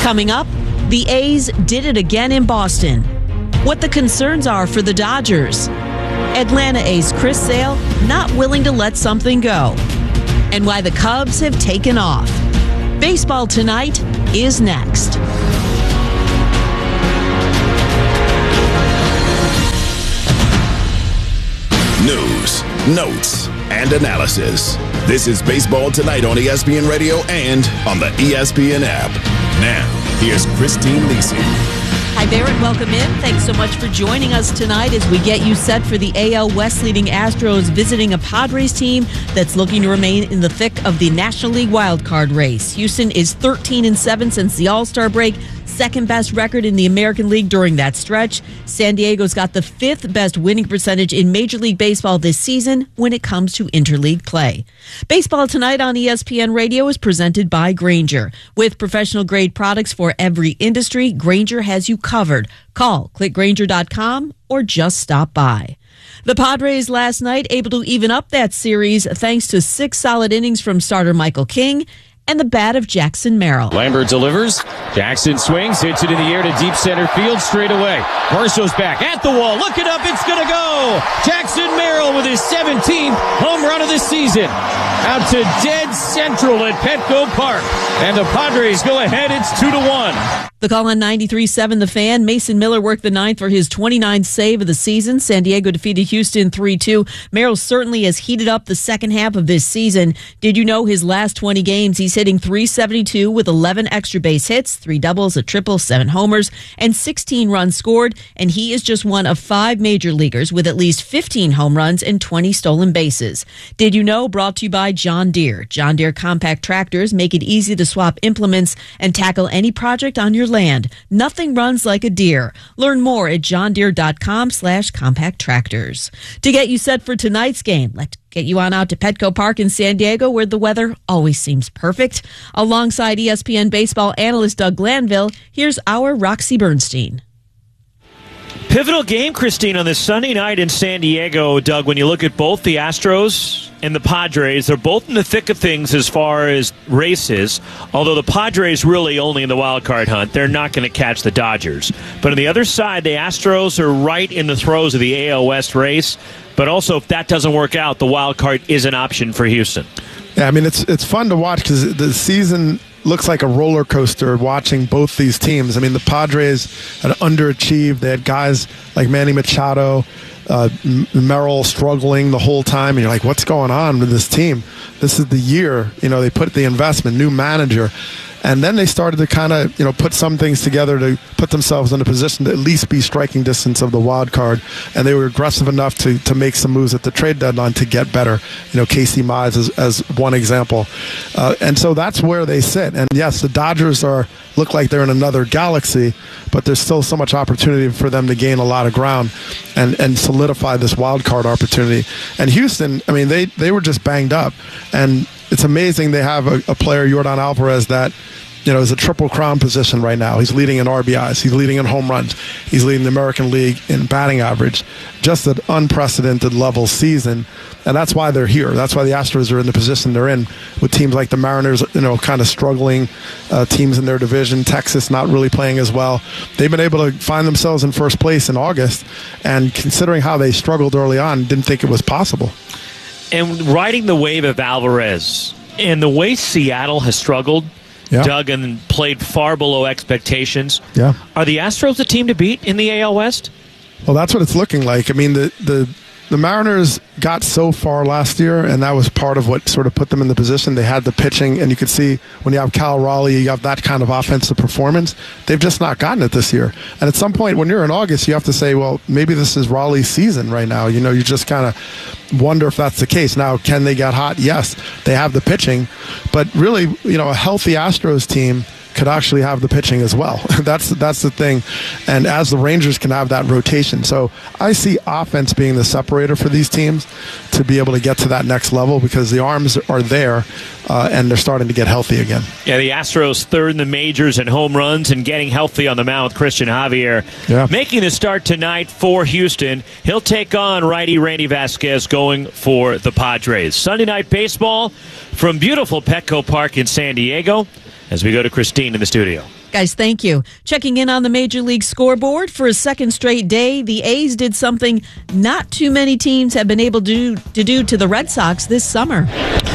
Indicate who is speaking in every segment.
Speaker 1: Coming up, the A's did it again in Boston. What the concerns are for the Dodgers. Atlanta A's Chris Sale not willing to let something go. And why the Cubs have taken off. Baseball Tonight is next.
Speaker 2: News, notes, and analysis. This is Baseball Tonight on ESPN Radio and on the ESPN app. Now, here's Christine Lisi.
Speaker 1: Hi there and welcome in. Thanks so much for joining us tonight as we get you set for the AL West leading Astros visiting a Padres team that's looking to remain in the thick of the National League wildcard race. Houston is 13-7 since the All-Star break. Second best record in the American League during that stretch. San Diego's got the fifth best winning percentage in Major League Baseball this season when it comes to interleague play. Baseball Tonight on ESPN Radio is presented by Grainger. With professional grade products for every industry, Grainger has you covered. Call clickgrainger.com or just stop by. The Padres last night able to even up that series thanks to 6 solid innings from starter Michael King and the bat of Jackson Merrill.
Speaker 3: Lambert delivers. Jackson swings, hits it in the air to deep center field straight away. Varsho's back at the wall. Looking up, it's going to go. Jackson Merrill with his 17th home run of the season. Out to dead central at Petco Park. And the Padres go ahead. It's 2-1.
Speaker 1: The call on 93.7 The Fan. Mason Miller worked the ninth for his 29th save of the season. San Diego defeated Houston 3-2. Merrill certainly has heated up the second half of this season. Did you know his last 20 games, he's hitting .372 with 11 extra base hits, 3 doubles, a triple, 7 homers, and 16 runs scored. And he is just one of 5 major leaguers with at least 15 home runs and 20 stolen bases. Did you know? Brought to you by John Deere. John Deere compact tractors make it easy to swap implements and tackle any project on your land. Nothing runs like a Deere. Learn more at johndeere.com/compact tractors. To get you set for tonight's game, let's get you on out to Petco Park in San Diego, where the weather always seems perfect. Alongside ESPN baseball analyst Doug Glanville, here's our Roxy Bernstein.
Speaker 4: Pivotal game, Christine, on this Sunday night in San Diego. Doug, when you look at both the Astros and the Padres, they're both in the thick of things as far as races, although the Padres really only in the wild card hunt. They're not going to catch the Dodgers. But on the other side, the Astros are right in the throes of the AL West race. But also, if that doesn't work out, the wild card is an option for Houston.
Speaker 5: Yeah, I mean, it's fun to watch because the season looks like a roller coaster watching both these teams. I mean, the Padres had underachieved. They had guys like Manny Machado, Merrill struggling the whole time, and you're like, what's going on with this team? This is the year, they put the investment, new manager. And then they started to kind of, put some things together to put themselves in a position to at least be striking distance of the wild card. And they were aggressive enough to make some moves at the trade deadline to get better. Casey Mize as one example. And so that's where they sit. And yes, the Dodgers look like they're in another galaxy, but there's still so much opportunity for them to gain a lot of ground and solidify this wild card opportunity. And Houston, I mean, they were just banged up. And it's amazing they have a player, Yordan Alvarez, that is a triple crown position right now. He's leading in RBIs. He's leading in home runs. He's leading the American League in batting average. Just an unprecedented level season, and that's why they're here. That's why the Astros are in the position they're in, with teams like the Mariners, kind of struggling, teams in their division. Texas not really playing as well. They've been able to find themselves in first place in August, and considering how they struggled early on, didn't think it was possible.
Speaker 4: And riding the wave of Alvarez and the way Seattle has struggled, Doug, and played far below expectations.
Speaker 5: Yeah.
Speaker 4: Are the Astros the team to beat in the AL West?
Speaker 5: Well, that's what it's looking like. I mean, the Mariners got so far last year, and that was part of what sort of put them in the position. They had the pitching, and you could see when you have Cal Raleigh, you have that kind of offensive performance. They've just not gotten it this year. And at some point, when you're in August, you have to say, well, maybe this is Raleigh's season right now. You just kind of wonder if that's the case. Now, can they get hot? Yes, they have the pitching. But really, a healthy Astros team could actually have the pitching as well. That's the thing. And as the Rangers can have that rotation. So I see offense being the separator for these teams to be able to get to that next level, because the arms are there and they're starting to get healthy again.
Speaker 4: Yeah, the Astros third in the majors in home runs and getting healthy on the mound with Christian Javier.
Speaker 5: Yeah.
Speaker 4: Making the start tonight for Houston. He'll take on righty Randy Vasquez going for the Padres. Sunday Night Baseball from beautiful Petco Park in San Diego. as we go to Christine in the studio.
Speaker 1: Guys, thank you. Checking in on the Major League scoreboard for a second straight day, the A's did something not too many teams have been able to do to the Red Sox this summer.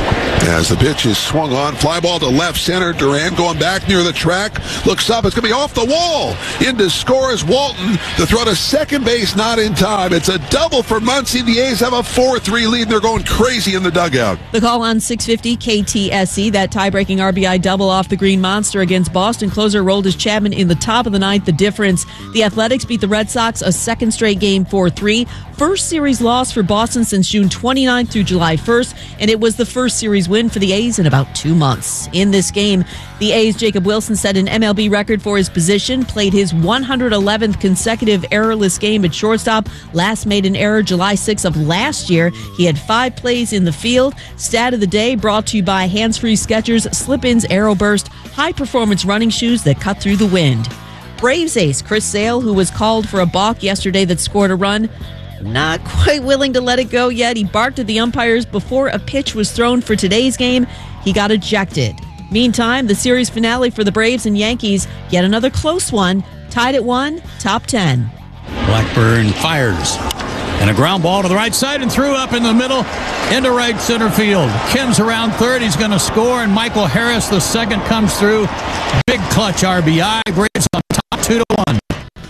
Speaker 6: As the pitch is swung on, fly ball to left center. Duran going back near the track. Looks up. It's going to be off the wall. In to score is Walton. The throw to second base, not in time. It's a double for Muncy. The A's have a 4-3 lead. They're going crazy in the dugout.
Speaker 1: The call on 650 KTSE, that tie-breaking RBI double off the Green Monster against Boston closer Roldis Chapman in the top of the ninth. The difference, the Athletics beat the Red Sox a second straight game 4-3. First series loss for Boston since June 29th through July 1st, and it was the first series win for the A's in about 2 months. In this game, the A's' Jacob Wilson set an MLB record for his position, played his 111th consecutive errorless game at shortstop, last made an error July 6th of last year. He had 5 plays in the field. Stat of the day brought to you by Hands Free Skechers, Slip-ins Aero Burst, high-performance running shoes that cut through the wind. Braves ace Chris Sale, who was called for a balk yesterday that scored a run, not quite willing to let it go yet. He barked at the umpires before a pitch was thrown for today's game. He got ejected. Meantime, the series finale for the Braves and Yankees, yet another close one, tied at 1, top 10.
Speaker 7: Blackburn fires. And a ground ball to the right side and threw up in the middle into right center field. Kim's around third. He's going to score, and Michael Harris, the second, comes through. Big clutch RBI. Braves on top 2-1.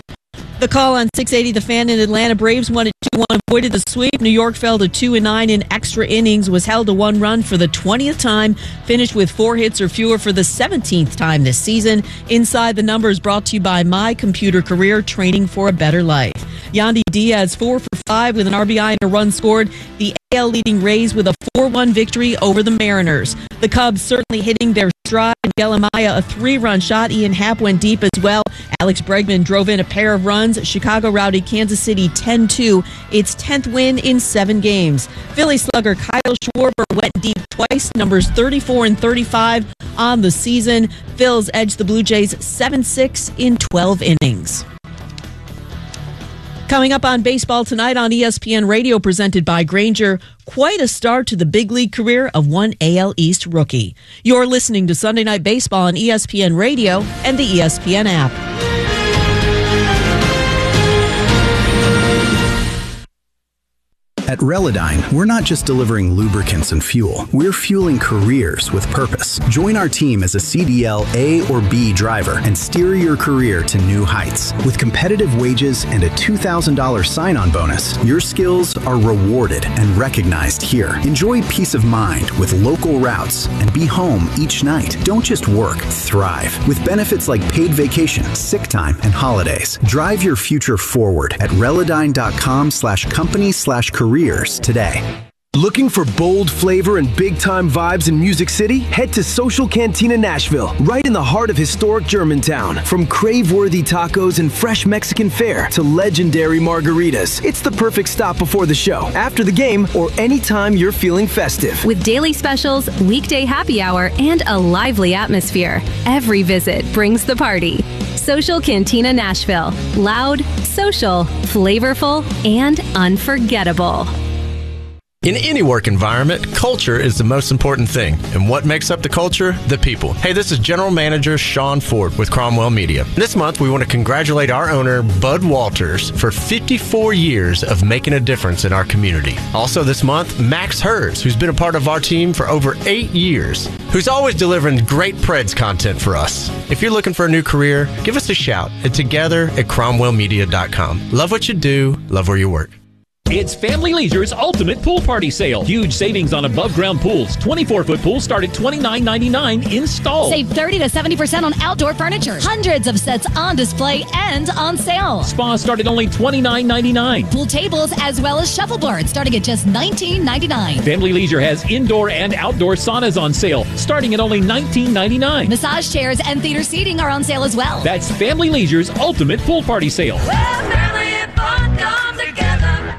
Speaker 1: The call on 680 The Fan in Atlanta. Braves won at 2-1, avoided the sweep. New York fell to 2-9 in extra innings, was held to 1 run for the 20th time, finished with 4 hits or fewer for the 17th time this season. Inside the Numbers brought to you by My Computer Career, training for a better life. Yandy Diaz 4 for 5 with an RBI and a run scored. The AL leading Rays with a 4-1 victory over the Mariners. The Cubs certainly hitting their stride. Miguel Amaya, a 3-run shot. Ian Happ went deep as well. Alex Bregman drove in a pair of runs. Chicago routed Kansas City 10-2. Its 10th win in 7 games. Philly slugger Kyle Schwarber went deep twice, numbers 34 and 35 on the season. Phils edged the Blue Jays 7-6 in 12 innings. Coming up on Baseball Tonight on ESPN Radio, presented by Grainger, quite a start to the big league career of one AL East rookie. You're listening to Sunday Night Baseball on ESPN Radio and the ESPN app.
Speaker 8: At Relodyne, we're not just delivering lubricants and fuel. We're fueling careers with purpose. Join our team as a CDL A or B driver and steer your career to new heights. With competitive wages and a $2,000 sign-on bonus, your skills are rewarded and recognized here. Enjoy peace of mind with local routes and be home each night. Don't just work, thrive. With benefits like paid vacation, sick time, and holidays. Drive your future forward at Relodyne.com/company/careers today.
Speaker 9: Looking for bold flavor and big-time vibes in Music City? Head to Social Cantina Nashville, right in the heart of historic Germantown. From crave-worthy tacos and fresh Mexican fare to legendary margaritas, it's the perfect stop before the show, after the game, or anytime you're feeling festive.
Speaker 10: With daily specials, weekday happy hour, and a lively atmosphere, every visit brings the party. Social Cantina Nashville. Loud, social, flavorful, and unforgettable.
Speaker 11: In any work environment, culture is the most important thing. And what makes up the culture? The people. Hey, this is General Manager Sean Ford with Cromwell Media. This month, we want to congratulate our owner, Bud Walters, for 54 years of making a difference in our community. Also this month, Max Hers, who's been a part of our team for over 8 years, who's always delivering great Preds content for us. If you're looking for a new career, give us a shout at together@cromwellmedia.com. Love what you do, love where you work.
Speaker 12: It's Family Leisure's Ultimate Pool Party Sale. Huge savings on above-ground pools. 24-foot pools start at $29.99 installed.
Speaker 13: Save 30 to 70% on outdoor furniture. Hundreds of sets on display and on sale.
Speaker 12: Spas start at only $29.99.
Speaker 13: Pool tables as well as shuffleboards starting at just $19.99.
Speaker 12: Family Leisure has indoor and outdoor saunas on sale starting at only $19.99.
Speaker 13: Massage chairs and theater seating are on sale as well.
Speaker 12: That's Family Leisure's Ultimate Pool Party Sale.
Speaker 14: Where family and fun come together.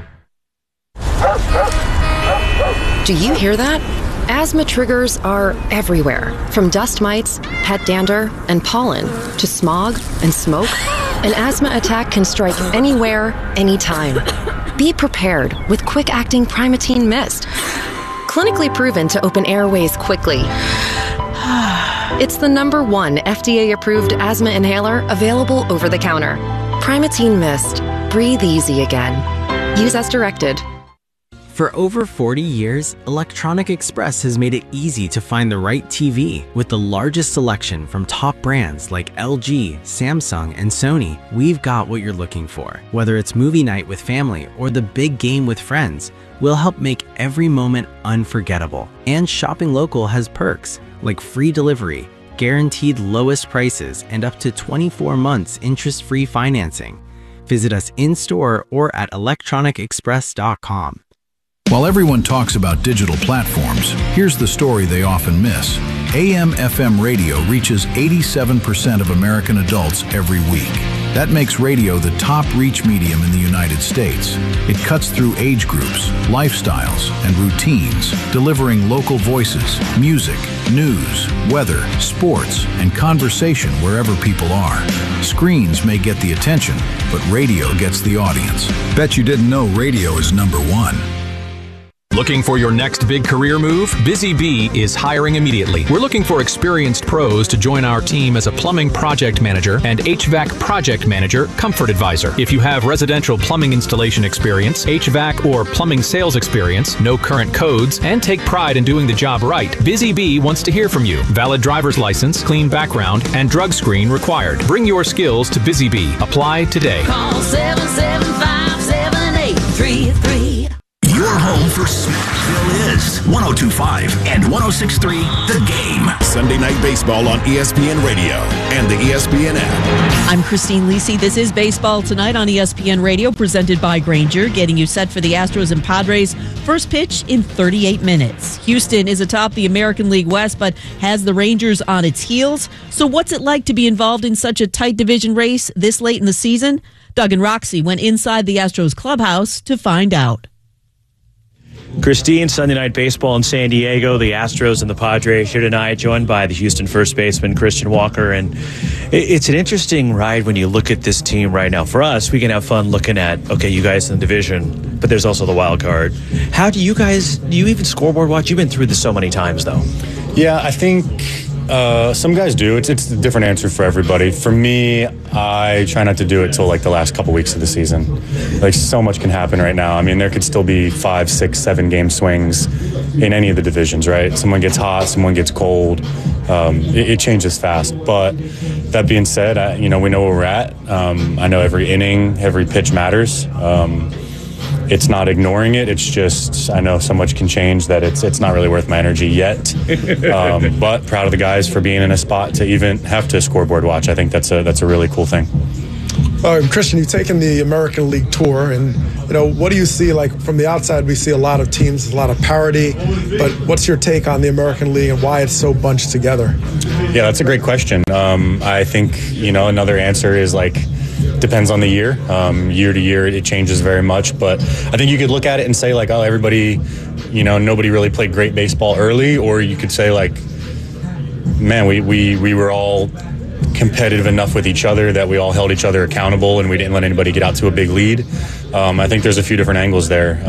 Speaker 15: Do you hear that? Asthma triggers are everywhere, from dust mites, pet dander, and pollen, to smog and smoke. An asthma attack can strike anywhere, anytime. Be prepared with quick-acting Primatene Mist. Clinically proven to open airways quickly It's the #1 FDA-approved asthma inhaler available over the counter. Primatene Mist. Breathe easy again. Use as directed.
Speaker 16: For over 40 years, Electronic Express has made it easy to find the right TV. With the largest selection from top brands like LG, Samsung, and Sony, we've got what you're looking for. Whether it's movie night with family or the big game with friends, we'll help make every moment unforgettable. And shopping local has perks like free delivery, guaranteed lowest prices, and up to 24 months interest-free financing. Visit us in-store or at electronicexpress.com.
Speaker 17: While everyone talks about digital platforms, here's the story they often miss. AM/FM radio reaches 87% of American adults every week. That makes radio the top reach medium in the United States. It cuts through age groups, lifestyles, and routines, delivering local voices, music, news, weather, sports, and conversation wherever people are. Screens may get the attention, but radio gets the audience. Bet you didn't know radio is #1.
Speaker 18: Looking for your next big career move? Busy Bee is hiring immediately. We're looking for experienced pros to join our team as a plumbing project manager and HVAC project manager, comfort advisor. If you have residential plumbing installation experience, HVAC or plumbing sales experience, no current codes, and take pride in doing the job right, Busy Bee wants to hear from you. Valid driver's license, clean background, and drug screen required. Bring your skills to Busy Bee. Apply today.
Speaker 14: Call 775-7833.
Speaker 19: Your home for Smithville is 102.5 and 106.3 The Game.
Speaker 2: Sunday Night Baseball on ESPN Radio and the ESPN app.
Speaker 1: I'm Christine Lisi. This is Baseball Tonight on ESPN Radio, presented by Grainger, getting you set for the Astros and Padres. First pitch in 38 minutes. Houston is atop the American League West, but has the Rangers on its heels. So what's it like to be involved in such a tight division race this late in the season? Doug and Roxy went inside the Astros clubhouse to find out.
Speaker 4: Christine, Sunday Night Baseball in San Diego, the Astros and the Padres here tonight, joined by the Houston first baseman Christian Walker. And it's an interesting ride when you look at this team right now. For us, we can have fun looking at, okay, you guys in the division, but there's also the wild card. How do you even scoreboard watch? You've been through this so many times, though.
Speaker 20: Yeah, I think some guys do. It's a different answer for everybody. For me, I try not to do it till like the last couple weeks of the season. Like, so much can happen right now. I mean, there could still be 5, 6, 7 game swings in any of the divisions, right? Someone gets hot, someone gets cold. It changes fast. But that being said, we know where we're at. I know every inning, every pitch matters. It's not ignoring it. It's just, I know so much can change that it's not really worth my energy yet. But proud of the guys for being in a spot to even have to scoreboard watch. I think that's a really cool thing.
Speaker 5: Christian, you've taken the American League tour, and what do you see? Like, from the outside, we see a lot of teams, a lot of parity. But what's your take on the American League and why it's so bunched together?
Speaker 20: Yeah, that's a great question. I think another answer is depends on the year. Year to year, it changes very much. But I think you could look at it and say, oh, everybody, nobody really played great baseball early. Or you could say, man, we were all competitive enough with each other that we all held each other accountable and we didn't let anybody get out to a big lead. I think there's a few different angles there.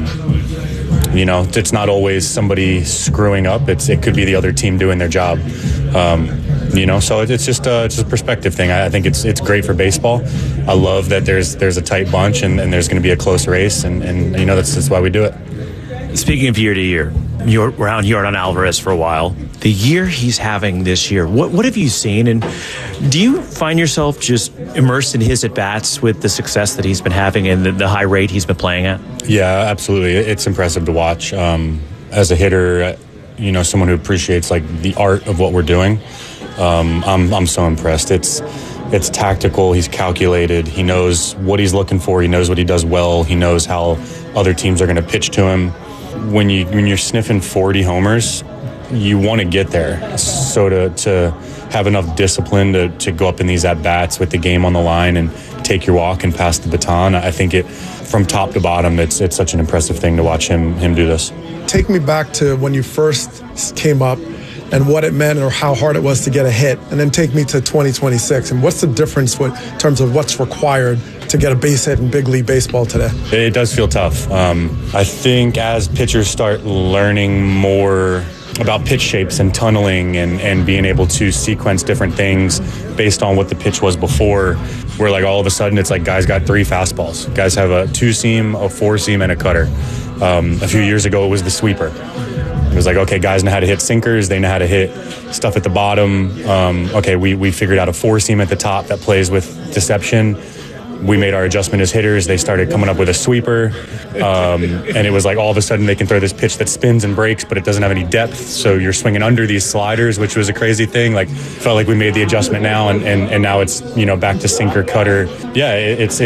Speaker 20: It's not always somebody screwing up. It could be the other team doing their job. So it's just a perspective thing. I think it's great for baseball. I love that there's a tight bunch and there's going to be a close race, and that's why we do it.
Speaker 4: Speaking of year to year, you're around Yordan Alvarez for a while. The year he's having this year, what have you seen? And do you find yourself just immersed in his at-bats with the success that he's been having and the high rate he's been playing at? Yeah, absolutely. It's impressive to watch. As a hitter, someone who appreciates the art of what we're doing, I'm so impressed. It's tactical. He's calculated. He knows what he's looking for. He knows what he does well. He knows how other teams are going to pitch to him. When you're sniffing 40 homers, you want to get there. So to have enough discipline to go up in these at-bats with the game on the line and take your walk and pass the baton, I think from top to bottom, it's such an impressive thing to watch him do this.
Speaker 5: Take me back to when you first came up and what it meant or how hard it was to get a hit, and then take me to 2026. And what's the difference in terms of what's required to get a base hit in big league baseball today? It does feel tough. I think as pitchers start learning more
Speaker 20: pitch shapes and tunneling and being able to sequence different things based on what the pitch was before, where like all of a sudden it's like guys got 3 fastballs. Guys have a 2-seam, a 4-seam, and a cutter. A few years ago it was the sweeper. It was like, okay, guys know how to hit sinkers. They know how to hit stuff at the bottom. We figured out a 4-seam at the top that plays with deception. We made our adjustment as hitters. They started coming up with a sweeper. And it was like all of a sudden they can throw this pitch that spins and breaks, but it doesn't have any depth. So you're swinging under these sliders, which was a crazy thing. Like, felt like we made the adjustment now, and now it's, back to sinker, cutter. Yeah, it's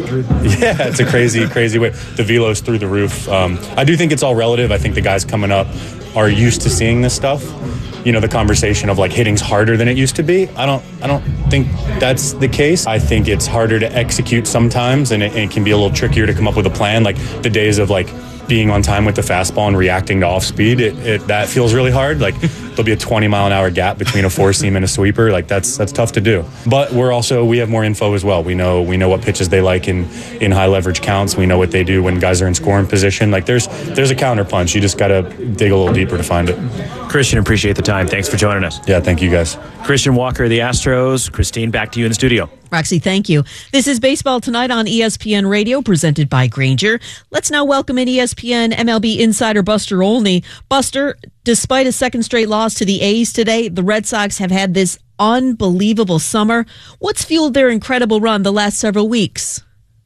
Speaker 20: a crazy way. The velo's through the roof. I do think it's all relative. I think the guys coming up are used to seeing this stuff. The conversation of like hitting's harder than it used to be. I don't think that's the case. I think it's harder to execute sometimes, and it can be a little trickier to come up with a plan. Like the days of like being on time with the fastball and reacting to off speed, that feels really hard. Like there'll be a 20-mile-an-hour gap between a 4-seam and a sweeper. Like that's tough to do. But we have more info as well. We know what pitches they like in high leverage counts. We know what they do when guys are in scoring position. Like there's a counter punch. You just got to dig a little deeper to find it.
Speaker 4: Christian, appreciate the time. Thanks for joining us.
Speaker 20: Yeah, thank you guys.
Speaker 4: Christian Walker of the Astros. Christine, back to you in the studio.
Speaker 1: Roxy, thank you. This is Baseball Tonight on ESPN Radio, presented by Grainger. Let's now welcome in ESPN MLB insider Buster Olney. Buster, despite a second straight loss to the A's today, the Red Sox have had this unbelievable summer. What's fueled their incredible run the last several weeks?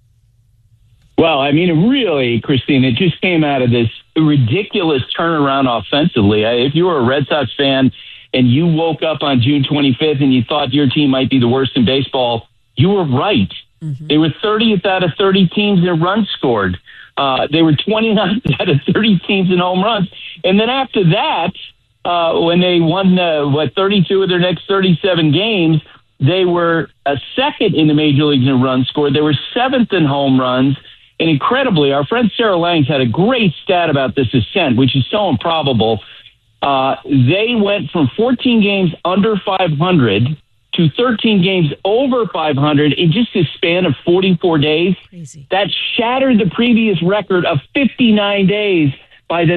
Speaker 21: Well, I mean, really, Christine, it just came out of this ridiculous turnaround offensively. If you were a Red Sox fan and you woke up on June 25th and you thought your team might be the worst in baseball, you were right. Mm-hmm. They were 30th out of 30 teams in runs scored. They were 29th out of 30 teams in home runs. And then after that, when they won 32 of their next 37 games, they were second in the major leagues in runs scored. They were 7th in home runs. And incredibly, our friend Sarah Langs had a great stat about this ascent, which is so improbable. They went from 14 games under 500 to 13 games over 500 in just a span of 44 days.
Speaker 1: Crazy. That
Speaker 21: shattered the previous record of 59 days by the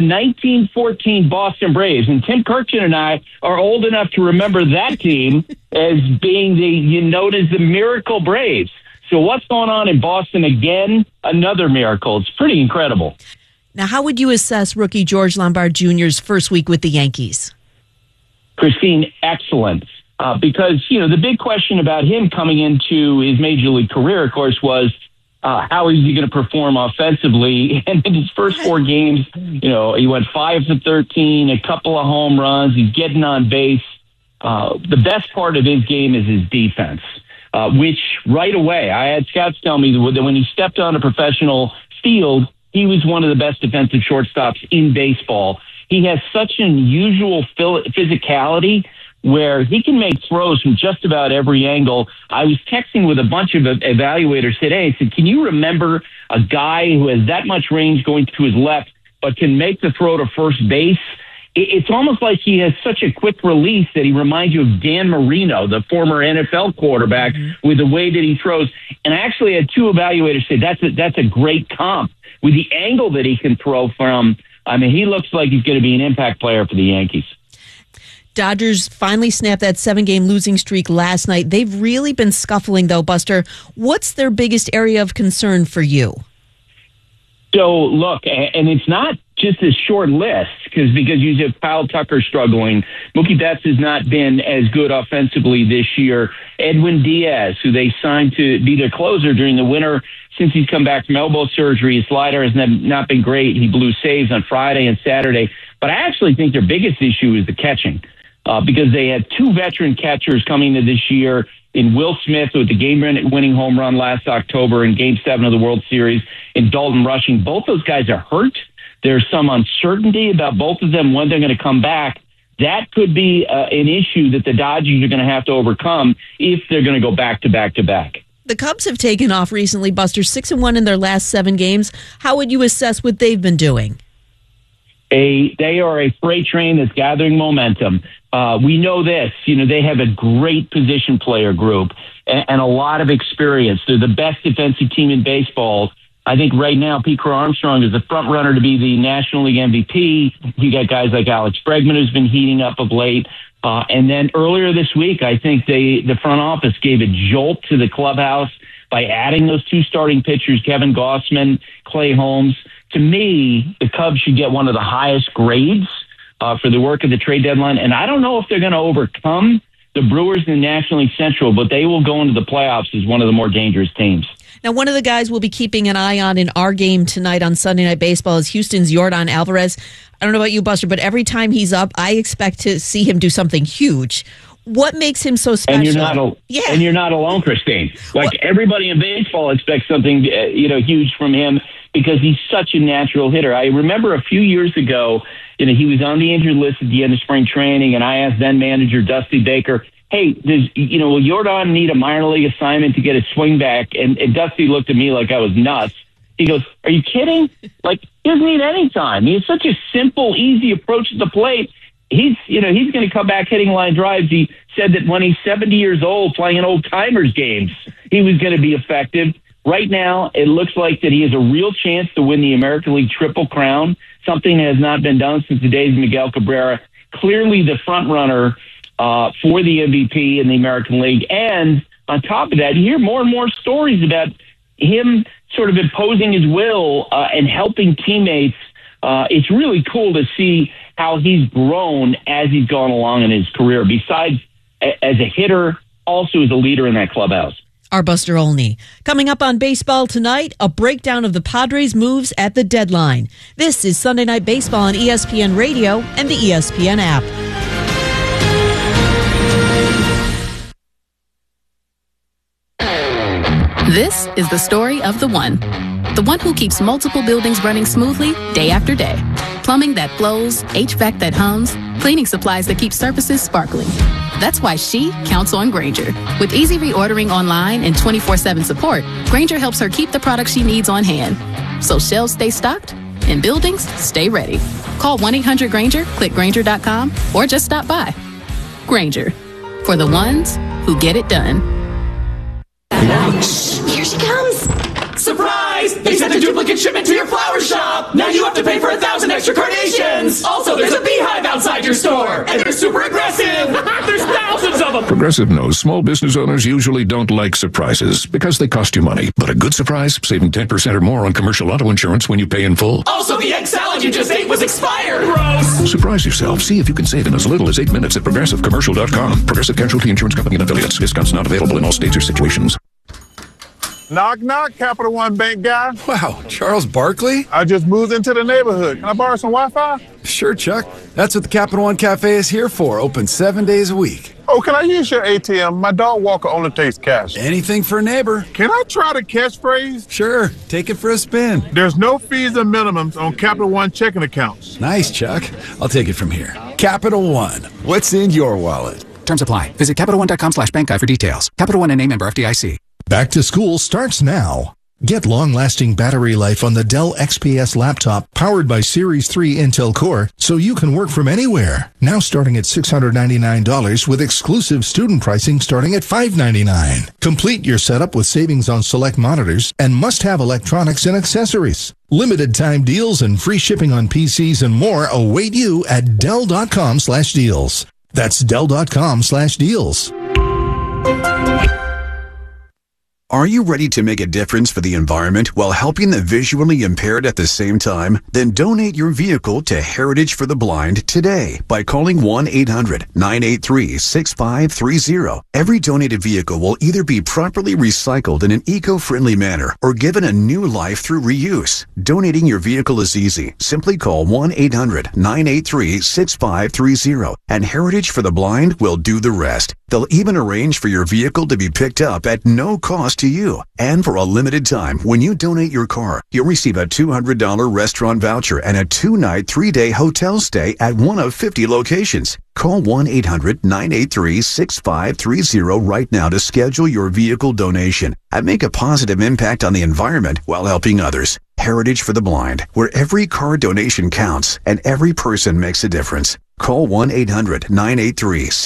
Speaker 21: 1914 Boston Braves. And Tim Kirchin and I are old enough to remember that team as being known as the Miracle Braves. So what's going on in Boston again? Another miracle. It's pretty incredible.
Speaker 1: Now, how would you assess rookie George Lombard Jr.'s first week with the Yankees?
Speaker 21: Christine, excellent. Because, the big question about him coming into his major league career, of course, was how is he going to perform offensively? And in his first 4 games, he went 5 for 13, a couple of home runs. He's getting on base. The best part of his game is his defense, which right away, I had scouts tell me that when he stepped on a professional field, he was one of the best defensive shortstops in baseball. He has such an unusual physicality where he can make throws from just about every angle. I was texting with a bunch of evaluators today. I said, can you remember a guy who has that much range going to his left but can make the throw to first base? It's almost like he has such a quick release that he reminds you of Dan Marino, the former NFL quarterback, with the way that he throws. And I actually had 2 evaluators say that's a great comp. With the angle that he can throw from, I mean, he looks like he's going to be an impact player for the Yankees.
Speaker 1: Dodgers finally snapped that 7-game losing streak last night. They've really been scuffling, though, Buster. What's their biggest area of concern for you?
Speaker 21: So, look, and it's not just a short list because you have Kyle Tucker struggling. Mookie Betts has not been as good offensively this year. Edwin Diaz, who they signed to be their closer during the winter, since he's come back from elbow surgery, his slider has not been great. He blew saves on Friday and Saturday. But I actually think their biggest issue is the catching because they had 2 veteran catchers coming into this year in Will Smith with the game-winning home run last October in Game 7 of the World Series, and Dalton Rushing. Both those guys are hurt. There's some uncertainty about both of them when they're going to come back. That could be an issue that the Dodgers are going to have to overcome if they're going to go back to back to back.
Speaker 1: The Cubs have taken off recently, Buster, 6-1 in their last 7 games. How would you assess what they've been doing?
Speaker 21: They are a freight train that's gathering momentum. We know this. They have a great position player group and a lot of experience. They're the best defensive team in baseball. I think right now Pete Crow Armstrong is the front runner to be the National League MVP. You got guys like Alex Bregman, who's been heating up of late. And then earlier this week, I think the front office gave a jolt to the clubhouse by adding those 2 starting pitchers, Kevin Gausman, Clay Holmes. To me, the Cubs should get one of the highest grades for the work of the trade deadline. And I don't know if they're going to overcome the Brewers in the National League Central, but they will go into the playoffs as one of the more dangerous teams.
Speaker 1: Now, one of the guys we'll be keeping an eye on in our game tonight on Sunday Night Baseball is Houston's Yordan Alvarez. I don't know about you, Buster, but every time he's up, I expect to see him do something huge. What makes him so special?
Speaker 21: And you're not alone, Christine. Everybody in baseball expects something, huge from him because he's such a natural hitter. I remember a few years ago, he was on the injured list at the end of spring training, and I asked then manager Dusty Baker, hey, will Yordan need a minor league assignment to get his swing back? And Dusty looked at me like I was nuts. He goes, are you kidding? He doesn't need any time. He has such a simple, easy approach to the plate. He's going to come back hitting line drives. He said that when he's 70 years old playing in old timers games, he was going to be effective. Right now, it looks like that he has a real chance to win the American League Triple Crown, something that has not been done since the days of Miguel Cabrera. Clearly the front runner for the MVP in the American League. And on top of that, you hear more and more stories about him sort of imposing his will and helping teammates. It's really cool to see how he's grown as he's gone along in his career, besides as a hitter, also as a leader in that clubhouse.
Speaker 1: Our Buster Olney. Coming up on Baseball Tonight, a breakdown of the Padres' moves at the deadline. This is Sunday Night Baseball on ESPN Radio and the ESPN app.
Speaker 3: This is the story of the one who keeps multiple buildings running smoothly day after day. Plumbing that flows, HVAC that hums, cleaning supplies that keep surfaces sparkling. That's why she counts on Grainger. With easy reordering online and 24/7 support, Grainger helps her keep the products she needs on hand. So shelves stay stocked and buildings stay ready. Call 1-800-GRAINGER, click Grainger.com, or just stop by. Grainger, for the ones who get it done.
Speaker 14: Here she comes. Surprise! They sent a duplicate shipment to your flower shop. Now you have to pay for 1,000 extra carnations. Also, there's a beehive outside your store, and they're super aggressive. There's thousands of them.
Speaker 22: Progressive knows small business owners usually don't like surprises because they cost you money. But a good surprise, saving 10% or more on commercial auto insurance when you pay in full.
Speaker 14: Also, the egg salad you just ate was expired. Gross.
Speaker 22: Surprise yourself. See if you can save in as little as 8 minutes at ProgressiveCommercial.com. Progressive Casualty Insurance Company and Affiliates. Discounts not available in all states or situations.
Speaker 23: Knock, knock, Capital One Bank guy.
Speaker 24: Wow, Charles Barkley?
Speaker 23: I just moved into the neighborhood. Can I borrow some Wi-Fi?
Speaker 24: Sure, Chuck. That's what the Capital One Cafe is here for. Open 7 days a week.
Speaker 23: Oh, can I use your ATM? My dog walker only takes cash.
Speaker 24: Anything for a neighbor.
Speaker 23: Can I try the catchphrase?
Speaker 24: Sure. Take it for a spin.
Speaker 23: There's no fees and minimums on Capital One checking accounts.
Speaker 24: Nice, Chuck. I'll take it from here. Capital One. What's in your wallet?
Speaker 25: Terms apply. Visit CapitalOne.com/bankguide for details. Capital One NA member FDIC.
Speaker 26: Back to school starts now. Get long-lasting battery life on the Dell XPS laptop powered by Series 3 Intel Core so you can work from anywhere. Now starting at $699 with exclusive student pricing starting at $599. Complete your setup with savings on select monitors and must-have electronics and accessories. Limited time deals and free shipping on PCs and more await you at Dell.com/deals. That's Dell.com/deals.
Speaker 27: Are you ready to make a difference for the environment while helping the visually impaired at the same time? Then donate your vehicle to Heritage for the Blind today by calling 1-800-983-6530. Every donated vehicle will either be properly recycled in an eco-friendly manner or given a new life through reuse. Donating your vehicle is easy. Simply call 1-800-983-6530 and Heritage for the Blind will do the rest. They'll even arrange for your vehicle to be picked up at no cost to you. And for a limited time, when you donate your car, you'll receive a $200 restaurant voucher and a 2-night, 3-day hotel stay at one of 50 locations. Call 1-800-983-6530 right now to schedule your vehicle donation and make a positive impact on the environment while helping others. Heritage for the Blind, where every car donation counts and every person makes a difference. Call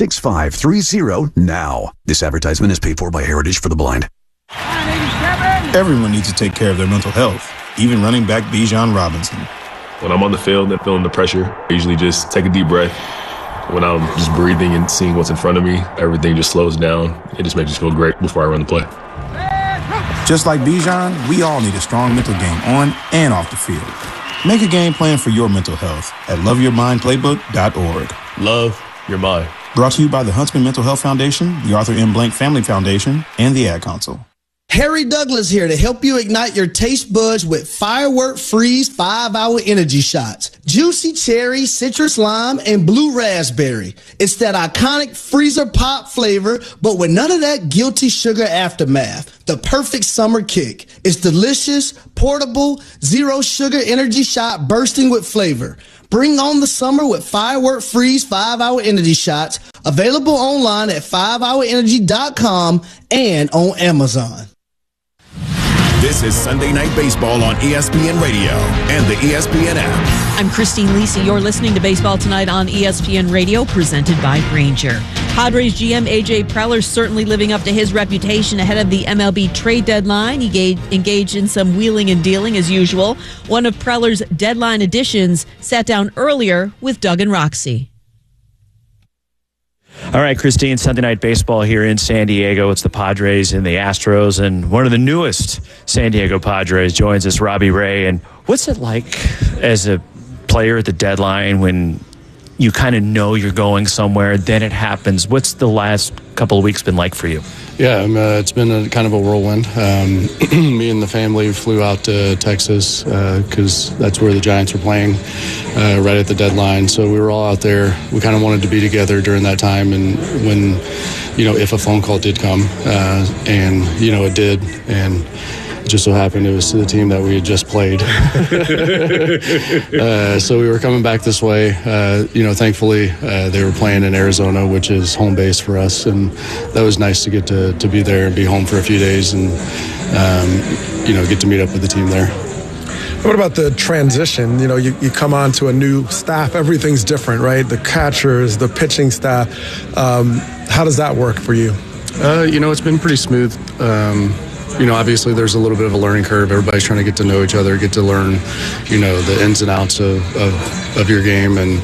Speaker 27: 1-800-983-6530 now. This advertisement is paid for by Heritage for the Blind.
Speaker 14: 987!
Speaker 6: Everyone needs to take care of their mental health, even running back Bijan Robinson.
Speaker 7: When I'm on the field and feeling the pressure, I usually just take a deep breath. When I'm just breathing and seeing what's in front of me, everything just slows down. It just makes me feel great before I run the play.
Speaker 6: Just like Bijan, we all need a strong mental game on and off the field. Make a game plan for your mental health at loveyourmindplaybook.org.
Speaker 7: Love your mind.
Speaker 6: Brought to you by the Huntsman Mental Health Foundation, the Arthur M. Blank Family Foundation, and the Ad Council.
Speaker 8: Harry Douglas here to help you ignite your taste buds with Firework Freeze 5-Hour Energy Shots. Juicy cherry, citrus lime, and blue raspberry. It's that iconic freezer pop flavor, but with none of that guilty sugar aftermath. The perfect summer kick. It's delicious, portable, zero sugar energy shot bursting with flavor. Bring on the summer with Firework Freeze 5-Hour Energy Shots. Available online at 5hourenergy.com and on Amazon.
Speaker 2: This is Sunday Night Baseball on ESPN Radio and the ESPN app.
Speaker 1: I'm Christine Lisi. You're listening to Baseball Tonight on ESPN Radio, presented by Grainger. Padres GM A.J. Preller certainly living up to his reputation ahead of the MLB trade deadline. He engaged in some wheeling and dealing as usual. One of Preller's deadline additions sat down earlier with Doug and Roxy.
Speaker 4: All right, Christine, Sunday Night Baseball here in San Diego. It's the Padres and the Astros, and one of the newest San Diego Padres joins us, Robbie Ray. And what's it like as a player at the deadline when you kind of know you're going somewhere, then it happens? What's the last couple of weeks been like for you?
Speaker 9: Yeah, it's been kind of a whirlwind. Me and the family flew out to Texas because that's where the Giants were playing right at the deadline. So we were all out there. We kind of wanted to be together during that time. And when, if a phone call did come, and, it did. And it just so happened it was to the team that we had just played. So we were coming back this way. Thankfully, they were playing in Arizona, which is home base for us. And that was nice to get to be there and be home for a few days and, get to meet up with the team there.
Speaker 5: What about the transition? You come on to a new staff. Everything's different, right? The catchers, the pitching staff. How does that work for you?
Speaker 9: It's been pretty smooth. Obviously there's a little bit of a learning curve. Everybody's trying to get to know each other, get to learn, the ins and outs of your game. And,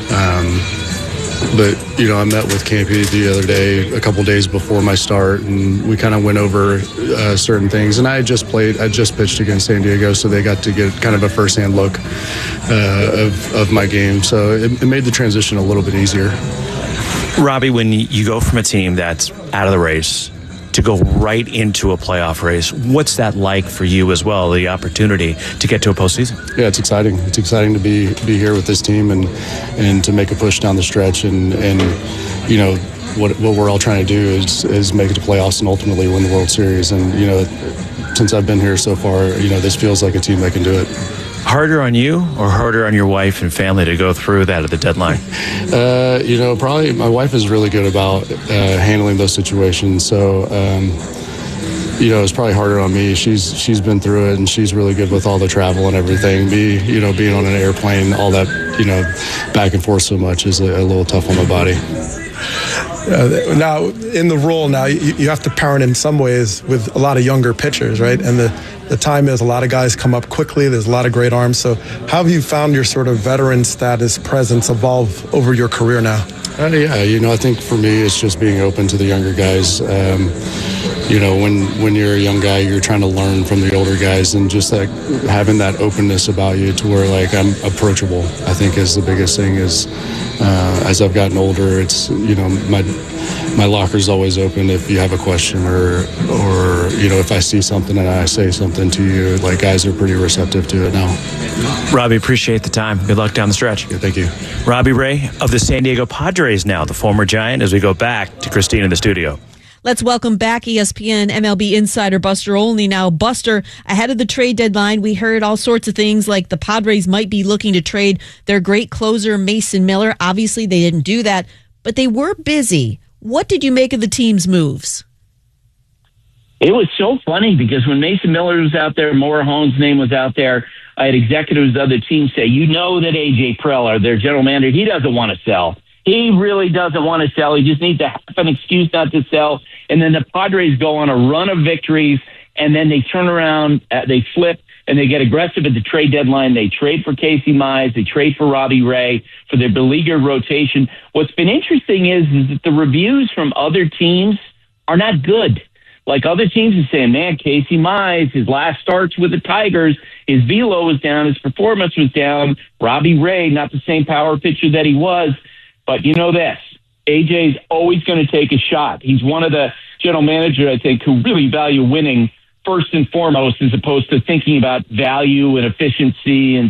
Speaker 9: I met with Campy the other day, a couple days before my start, and we kind of went over certain things. And I just pitched against San Diego, so they got to get kind of a firsthand look of my game. So it made the transition a little bit easier.
Speaker 4: Robbie, when you go from a team that's out of the race to go right into a playoff race, what's that like for you as well, the opportunity to get to a postseason?
Speaker 9: Yeah, it's exciting. It's exciting to be here with this team and to make a push down the stretch and what we're all trying to do is make it to playoffs and ultimately win the World Series. And since I've been here so far, this feels like a team that can do it.
Speaker 4: Harder on you or harder on your wife and family to go through that at the deadline?
Speaker 9: Probably my wife is really good about handling those situations. So, it's probably harder on me. She's been through it and she's really good with all the travel and everything. Me, being on an airplane, all that, back and forth so much is a little tough on my body.
Speaker 5: Now, in the role now, you have to parent in some ways with a lot of younger pitchers, right? And the time is a lot of guys come up quickly. There's a lot of great arms. So how have you found your sort of veteran status presence evolve over your career now?
Speaker 9: I think for me, it's just being open to the younger guys. When you're a young guy, you're trying to learn from the older guys and just like having that openness about you to where like I'm approachable, I think is the biggest thing is as I've gotten older, it's, my locker's always open if you have a question or if I see something and I say something to you, like guys are pretty receptive to it now.
Speaker 4: Robbie, appreciate the time. Good luck down the stretch.
Speaker 9: Yeah, thank you.
Speaker 4: Robbie Ray of the San Diego Padres now, the former Giant, as we go back to Christine in the studio.
Speaker 1: Let's welcome back ESPN MLB insider Buster Olney. Now, Buster, ahead of the trade deadline, we heard all sorts of things like the Padres might be looking to trade their great closer, Mason Miller. Obviously, they didn't do that, but they were busy. What did you make of the team's moves?
Speaker 21: It was so funny because when Mason Miller was out there, Maura Holmes' name was out there, I had executives of other teams say, that A.J. Preller, their general manager, he doesn't want to sell. He really doesn't want to sell. He just needs to have an excuse not to sell. And then the Padres go on a run of victories, and then they turn around, they flip, and they get aggressive at the trade deadline. They trade for Casey Mize. They trade for Robbie Ray for their beleaguered rotation. What's been interesting is that the reviews from other teams are not good. Like other teams are saying, man, Casey Mize, his last starts with the Tigers, his velo was down, his performance was down. Robbie Ray, not the same power pitcher that he was. But you know this, AJ's always going to take a shot. He's one of the general managers, I think, who really value winning first and foremost, as opposed to thinking about value and efficiency and